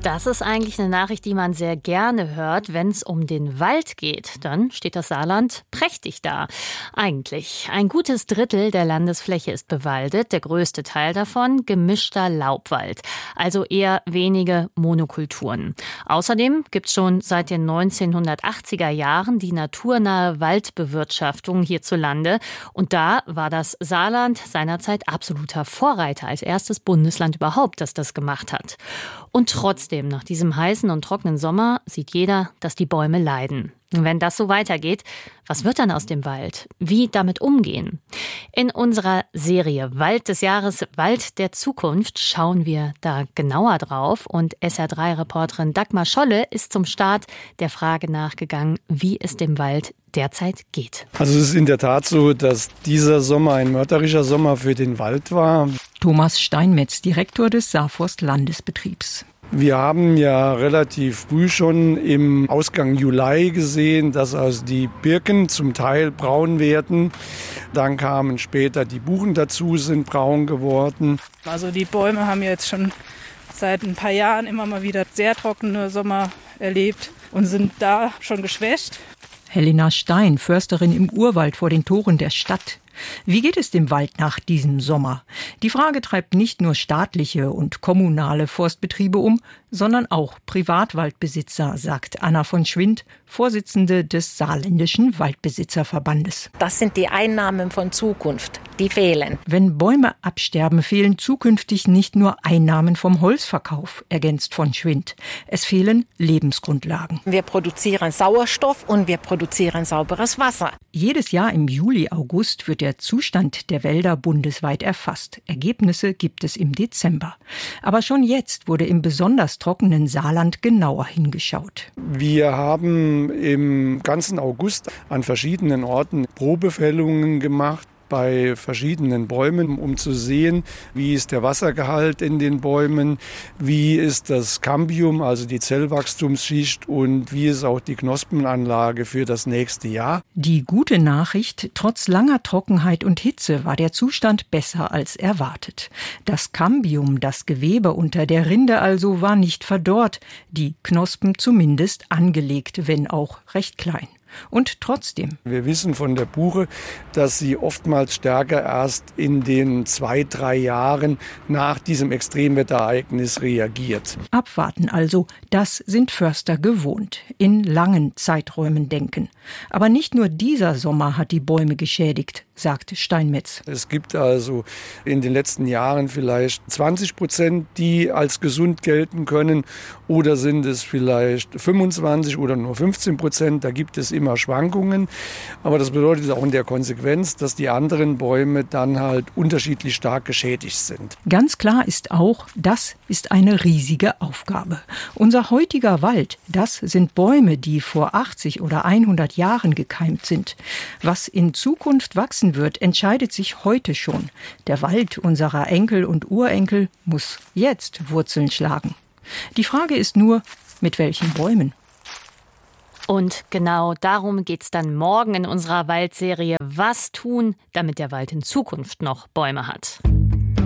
Das ist eigentlich eine Nachricht, die man sehr gerne hört, wenn es um den Wald geht. Dann steht das Saarland prächtig da. Eigentlich. Ein gutes Drittel der Landesfläche ist bewaldet, der größte Teil davon gemischter Laubwald. Also eher wenige Monokulturen. Außerdem gibt es schon seit den 1980er Jahren die naturnahe Waldbewirtschaftung hierzulande. Und da war das Saarland seinerzeit absoluter Vorreiter, als erstes Bundesland überhaupt, das das gemacht hat. Und trotzdem, nach diesem heißen und trockenen Sommer sieht jeder, dass die Bäume leiden. Und wenn das so weitergeht, was wird dann aus dem Wald? Wie damit umgehen? In unserer Serie Wald des Jahres, Wald der Zukunft schauen wir da genauer drauf. Und SR3-Reporterin Dagmar Scholle ist zum Start der Frage nachgegangen, wie es dem Wald derzeit geht. Also es ist in der Tat so, dass dieser Sommer ein mörderischer Sommer für den Wald war. Thomas Steinmetz, Direktor des Saarforst-Landesbetriebs. Wir haben ja relativ früh schon im Ausgang Juli gesehen, dass also die Birken zum Teil braun werden. Dann kamen später die Buchen dazu, sind braun geworden. Also die Bäume haben jetzt schon seit ein paar Jahren immer mal wieder sehr trockene Sommer erlebt und sind da schon geschwächt. Helena Stein, Försterin im Urwald vor den Toren der Stadt. Wie geht es dem Wald nach diesem Sommer? Die Frage treibt nicht nur staatliche und kommunale Forstbetriebe um, sondern auch Privatwaldbesitzer, sagt Anna von Schwind, Vorsitzende des Saarländischen Waldbesitzerverbandes. Das sind die Einnahmen von Zukunft, die fehlen. Wenn Bäume absterben, fehlen zukünftig nicht nur Einnahmen vom Holzverkauf, ergänzt von Schwind. Es fehlen Lebensgrundlagen. Wir produzieren Sauerstoff und wir produzieren sauberes Wasser. Jedes Jahr im Juli, August wird der Zustand der Wälder bundesweit erfasst. Ergebnisse gibt es im Dezember. Aber schon jetzt wurde im besonders trockenen Saarland genauer hingeschaut. Wir haben im ganzen August an verschiedenen Orten Probefällungen gemacht bei verschiedenen Bäumen, um zu sehen, wie ist der Wassergehalt in den Bäumen, wie ist das Cambium, also die Zellwachstumsschicht und wie ist auch die Knospenanlage für das nächste Jahr. Die gute Nachricht, trotz langer Trockenheit und Hitze war der Zustand besser als erwartet. Das Cambium, das Gewebe unter der Rinde also, war nicht verdorrt, die Knospen zumindest angelegt, wenn auch recht klein. Und trotzdem. Wir wissen von der Buche, dass sie oftmals stärker erst in den 2-3 Jahren nach diesem Extremwetterereignis reagiert. Abwarten also, das sind Förster gewohnt. In langen Zeiträumen denken. Aber nicht nur dieser Sommer hat die Bäume geschädigt, sagt Steinmetz. Es gibt also in den letzten Jahren vielleicht 20%, die als gesund gelten können. Oder sind es vielleicht 25 oder nur 15%. Da gibt es immer Schwankungen. Aber das bedeutet auch in der Konsequenz, dass die anderen Bäume dann halt unterschiedlich stark geschädigt sind. Ganz klar ist auch, das ist eine riesige Aufgabe. Unser heutiger Wald, das sind Bäume, die vor 80 oder 100 Jahren gekeimt sind. Was in Zukunft wachsen wird, entscheidet sich heute schon. Der Wald unserer Enkel und Urenkel muss jetzt Wurzeln schlagen. Die Frage ist nur, mit welchen Bäumen? Und genau darum geht's dann morgen in unserer Waldserie. Was tun, damit der Wald in Zukunft noch Bäume hat?